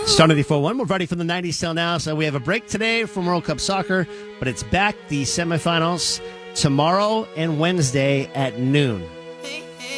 Star 94.1, we're ready for the 90s till now. So we have a break today from World Cup Soccer, but it's back, the semifinals, tomorrow and Wednesday at noon.